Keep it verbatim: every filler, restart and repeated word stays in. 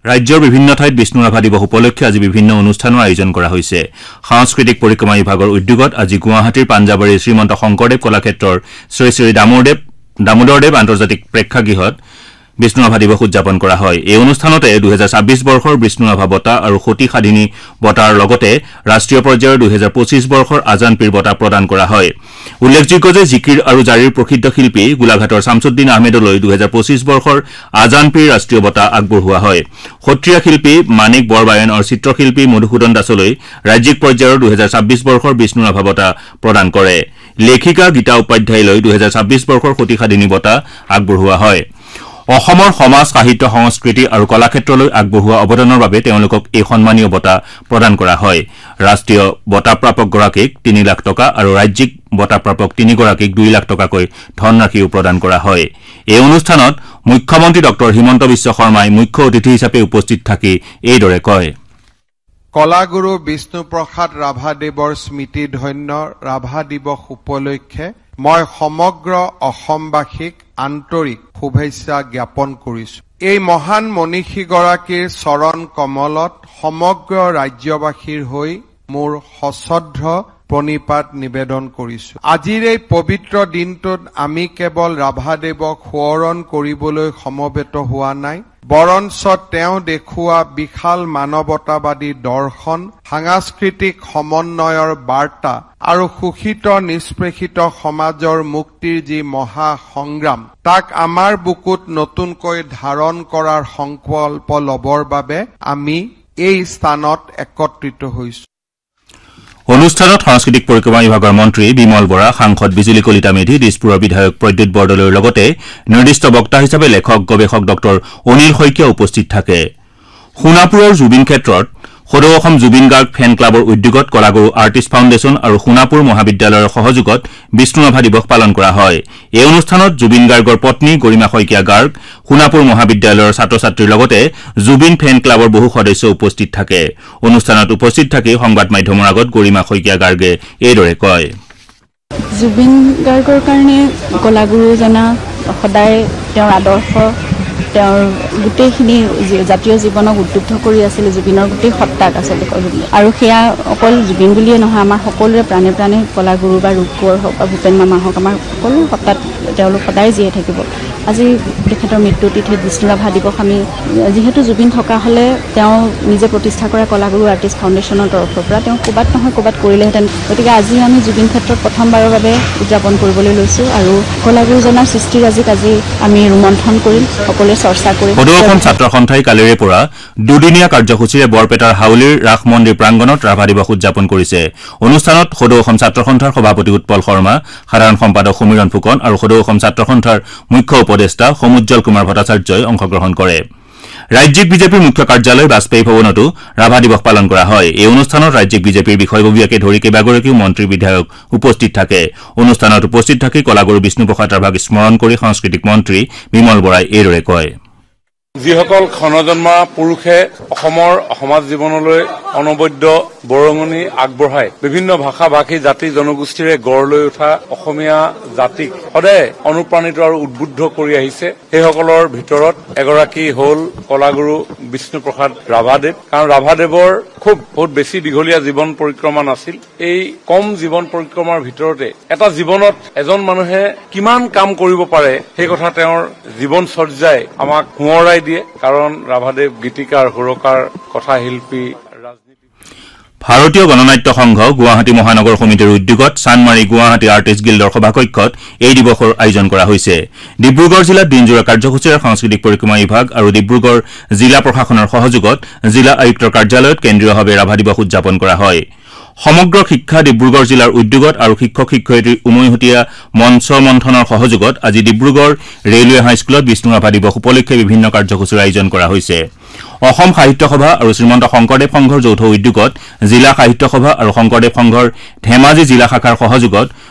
ৰাজ্যৰ বিভিন্ন ঠাইত বিষ্ণু ৰাভা দিৱস উপলক্ষে আজি বিভিন্ন অনুষ্ঠানৰ আয়োজন কৰা হৈছে সাংস্কৃতিক পৰিক্ৰমা বিভাগৰ উদ্যোগত আজি গুৱাহাটীৰ পাঞ্জাবাৰীৰ শ্ৰীমন্ত শংকৰদেৱ কলাক্ষেত্ৰৰ শ্ৰী শ্ৰী দামোদৰদেৱ দামোদৰদেৱ আন্তৰ্জাতিক প্ৰেক্ষাগৃহত বিষ্ণু ৰাভা দিৱস উদযাপন কৰা হয় এই অনুষ্ঠানতে দুই হাজাৰ ছাব্বিছ বৰ্ষৰ বিষ্ণু ৰাভা বঁটা আৰু সতী সাধিনী বঁটাৰ লগতে ৰাষ্ট্ৰীয় পৰ্যায়ৰ দুই হাজাৰ পঁচিছ বৰ্ষৰ আজান পীৰ বঁটা প্ৰদান কৰা হয় উল্লেখযোগ্য যে জিকিৰ আৰু জাৰিৰ প্ৰসিদ্ধ শিল্পী গোলাঘাটৰ শামছুদ্দিন আহমেদলৈ দুই হাজাৰ পঁচিছ বৰ্ষৰ আজান পীৰ ৰাষ্ট্ৰীয় বঁটা আগবঢ়োৱা হয় সত্ৰীয়া শিল্পী মানিক বৰবায়ন আৰু চিত্ৰশিল্পী মধুসূদন দাসলৈ ৰাজ্যিক পৰ্যায়ৰ দুই হাজাৰ ছাব্বিছ বৰ্ষৰ বিষ্ণু ৰাভা বঁটা প্ৰদান কৰে লেখিকা গীতা উপাধ্যায়লৈ দুই হাজাৰ ছাব্বিছ বৰ্ষৰ সতী সাধিনী বঁটা আগবঢ়োৱা হয় অসমৰ সমাজ সাহিত্য সংস্কৃতি আৰু কলাক্ষেত্ৰলৈ আগবঢ়োৱা অৱদানৰ বাবে তেওঁলোকক এই সন্মানীয় বঁটা প্ৰদান কৰা হয় ৰাষ্ট্ৰীয় বঁটাপ্ৰাপকগৰাকীক তিনি লাখ টকা আৰু ৰাজ্যিক বঁটাপ্ৰাপক তিনিগৰাকীক দুই লাখ টকাকৈ ধনৰাশিও প্ৰদান কৰা হয় এই অনুষ্ঠানত মুখ্যমন্ত্ৰী ডক্টৰ হিমন্ত বিশ্ব শৰ্মাই মুখ্য অতিথি হিচাপে উপস্থিত থাকি এইদৰে কয় কলাগুৰু বিষ্ণুপ্ৰসাদ ৰাভাদেৱৰ স্মৃতিধন্য ৰাভা দিৱস উপলক্ষে মই সমগ্ৰ অসমবাসীক আন্তৰিক শুভেচ্ছা জ্ঞাপন কৰিছো এই মহান মনীষীগৰাকীৰ চৰণ কমলত সমগ্ৰ ৰাজ্যবাসীৰ হৈ মোৰ সশ্ৰদ্ধ প্ৰণিপাত নিবেদন কৰিছো আজিৰ এই পবিত্ৰ দিনটোত আমি কেৱল ৰাভাদেৱক সোঁৱৰণ কৰিবলৈ সমবেত হোৱা নাই বৰঞ্চ তেওঁ দেখুওৱা বিশাল মানৱতাবাদী দৰ্শন সাংস্কৃতিক সমন্বয়ৰ বাৰ্তা আৰু শোষিত নিষ্পেষিত সমাজৰ মুক্তিৰ যি মহা সংগ্ৰাম তাক আমাৰ বুকুত নতুনকৈ ধাৰণ কৰাৰ সংকল্প লবৰ বাবে আমি এই স্থানত একত্ৰিত হৈছো অনুষ্ঠানত সাংস্কৃতিক পৰিক্ৰমা বিভাগৰ মন্ত্ৰী বিমল বৰা সাংসদ বিজুলী কলিতা মেধি দিছপুৰৰ বিধায়ক প্ৰদ্যুৎ বৰদলৈৰ লগতে নিৰ্দিষ্ট বক্তা হিচাপে লেখক গৱেষক ডক্টৰ অনিল শইকীয়া উপস্থিত থাকে সোণাপুৰৰ জুবিন ক্ষেত্ৰত সদৌ অসম জুবিন গাৰ্গ ফেন ক্লাবৰ উদ্যোগত কলাগুৰু আৰ্টিষ্ট ফাউণ্ডেশ্যন আৰু সোণাপুৰ মহাবিদ্যালয়ৰ সহযোগত বিষ্ণু ৰাভা দিৱস পালন কৰা হয় এই অনুষ্ঠানত জুবিন গাৰ্গৰ পত্নী গৰিমা শইকীয়া গাৰ্গ সোণাপুৰ মহাবিদ্যালয়ৰ ছাত্ৰ ছাত্ৰীৰ লগতে জুবিন ফেন ক্লাবৰ বহু সদস্য উপস্থিত থাকে অনুষ্ঠানত উপস্থিত থাকি সংবাদ মাধ্যমৰ আগত গৰিমা শইকীয়া গাৰ্গে এইদৰে কয় জুবিন গাৰ্গৰ কাৰণে কলাগুৰু জনা সদায় তেওঁৰ আদৰ্শ তেওঁৰ গোটেইখিনি জাতীয় জীৱনক উদ্বুদ্ধ কৰি আছিল জুবিনৰ গোটেই সত্তাক আচলতে আৰু সেয়া অকল জুবিন বুলিয়ে নহয় আমাৰ সকলোৰে প্ৰাণে প্ৰাণে কলাগুৰু বা ৰূপকোঁৱৰ হওক বা ভূপেন মামা হওক আমাৰ সকলো সত্তাত তেওঁলোক সদায় জীয়াই থাকিব আজি তেখেতৰ মৃত্যু তিথিত বিষ্ণু ৰাভা দিৱস আমি যিহেতু জুবিন থকা হ'লে তেওঁ নিজে প্ৰতিষ্ঠা কৰা কলাগুৰু আৰ্টিষ্ট ফাউণ্ডেশ্যনৰ তৰফৰ পৰা তেওঁ ক'ৰবাত নহয় ক'ৰবাত কৰিলেহেঁতেন গতিকে আজি আমি জুবিন ক্ষেত্ৰত প্ৰথমবাৰৰ বাবে উদযাপন কৰিবলৈ লৈছোঁ আৰু কলাগুৰুজনাৰ সৃষ্টিৰাজিক আজি আমি ৰোমন্থন কৰিম সকলোৱে চৰ্চা কৰিম সদৌ অসম ছাত্ৰ সন্থাই কালিৰে পৰা দুদিনীয়া কাৰ্যসূচীৰে বৰপেটাৰ হাউলিৰ ৰাস মন্দিৰ প্ৰাংগণত ৰাভা দিৱস উদযাপন কৰিছে অনুষ্ঠানত সদৌ অসম ছাত্ৰ সন্থাৰ সভাপতি উৎপল শৰ্মা সাধাৰণ সম্পাদক সমীৰণ ফুকন আৰু সদৌ অসম ছাত্ৰ সন্থাৰ মুখ্য উপদেষ্টা সমুজ্জ্বল কুমাৰ ভট্টাচাৰ্যই অংশগ্ৰহণ কৰে ৰাজ্যিক বিজেপিৰ মুখ্য কাৰ্যালয় বাজপেয়ী ভৱনতো ৰাভা দিৱস পালন কৰা হয় এই অনুষ্ঠানত ৰাজ্যিক বিজেপিৰ বিষয়ববীয়াকে ধৰি কেইবাগৰাকীও মন্ত্ৰী বিধায়ক উপস্থিত থাকে অনুষ্ঠানত উপস্থিত থাকি কলাগুৰু বিষ্ণুপ্ৰসাদ ৰাভাক স্মৰণ কৰি সাংস্কৃতিক মন্ত্ৰী বিমল বৰাই এইদৰে কয় যিসকল ক্ষণজন্মা পুৰুষে অসমৰ সমাজ জীৱনলৈ অনবদ্য বৰঙণি আগবঢ়াই বিভিন্ন ভাষা ভাষী জাতি জনগোষ্ঠীৰে গঢ় লৈ উঠা অসমীয়া জাতিক সদায় অনুপ্ৰাণিত আৰু উদ্বুদ্ধ কৰি আহিছে সেইসকলৰ ভিতৰত এগৰাকী হ'ল কলাগুৰু বিষ্ণুপ্ৰসাদ ৰাভাদেৱ কাৰণ ৰাভাদেৱৰ খুব বহুত বেছি দীঘলীয়া জীৱন পৰিক্ৰমা নাছিল এই কম জীৱন পৰিক্ৰমাৰ ভিতৰতে এটা জীৱনত এজন মানুহে কিমান কাম কৰিব পাৰে সেই কথা তেওঁৰ জীৱনচৰ্যাই আমাক সোঁৱৰাই দিয়ে কাৰণ ৰাভাদেৱ গীতিকাৰ সুৰকাৰ কথাশিল্পী ভাৰতীয় গণনাট্য সংঘ গুৱাহাটী মহানগৰ সমিতিৰ উদ্যোগত চানমাৰী গুৱাহাটী আৰ্টিষ্ট গিল্ডৰ সভাকক্ষত এই দিৱসৰ আয়োজন কৰা হৈছে ডিব্ৰুগড় জিলাত দিনজোৰা কাৰ্যসূচীৰে সাংস্কৃতিক পৰিক্ৰমা বিভাগ আৰু ডিব্ৰুগড় জিলা প্ৰশাসনৰ সহযোগত জিলা আয়ুক্তৰ কাৰ্যালয়ত কেন্দ্ৰীয়ভাৱে ৰাভা দিৱস উদযাপন কৰা হয় সমগ্ৰ শিক্ষা ডিব্ৰুগড় জিলাৰ উদ্যোগত আৰু শিক্ষক শিক্ষয়িত্ৰীৰ উমৈহতীয়া মঞ্চ মন্থনৰ সহযোগত আজি ডিব্ৰুগড় ৰেলৱে হাইস্কুলত বিষ্ণু ৰাভা দিৱস উপলক্ষে বিভিন্ন কাৰ্যসূচীৰ আয়োজন কৰা হৈছে অসম সাহিত্য সভা আৰু শ্ৰীমন্ত শংকৰদেৱ সংঘৰ যৌথ উদ্যোগত জিলা সাহিত্য সভা আৰু শংকৰদেৱ সংঘৰ ধেমাজি জিলা শাখাৰ সহযোগত